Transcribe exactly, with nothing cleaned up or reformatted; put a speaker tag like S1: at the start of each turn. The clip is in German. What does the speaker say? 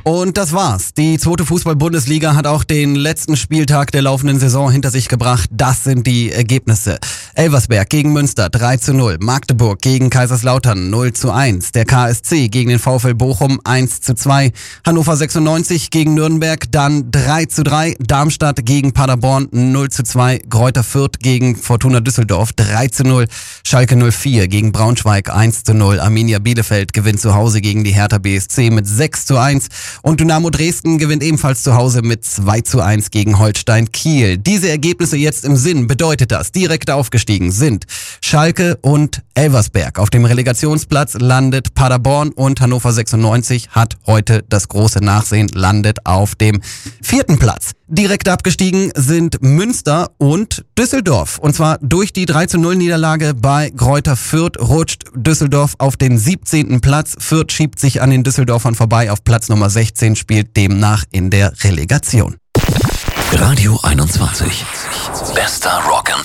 S1: Und das war's. Die zweite Fußball-Bundesliga hat auch den letzten Spieltag der laufenden Saison hinter sich gebracht. Das sind die Ergebnisse. Elversberg gegen Münster drei zu null. Magdeburg gegen Kaiserslautern null zu eins. Der K S C gegen den VfL Bochum eins zu zwei. Hannover sechsundneunzig gegen Nürnberg dann drei zu drei. Darmstadt gegen Paderborn null zu zwei. Greuther Fürth gegen Fortuna Düsseldorf drei zu null. Schalke null vier gegen Braunschweig eins zu null. Arminia Bielefeld gewinnt zu Hause gegen die Hertha B S C mit sechs zu eins. Und Dynamo Dresden gewinnt ebenfalls zu Hause mit zwei zu eins gegen Holstein Kiel. Diese Ergebnisse jetzt im Sinn bedeutet das, direkt aufgestiegen sind Schalke und Elversberg. Auf dem Relegationsplatz landet Paderborn und Hannover sechsundneunzig hat heute das große Nachsehen, landet auf dem vierten Platz. Direkt abgestiegen sind Münster und Düsseldorf. Und zwar durch die drei zu null Niederlage bei Greuther Fürth rutscht Düsseldorf auf den siebzehnten Platz. Fürth schiebt sich an den Düsseldorfern vorbei auf Platz Nummer sechzehn, spielt demnach in der Relegation.
S2: Radio einundzwanzig. Bester Rock'n'Pop.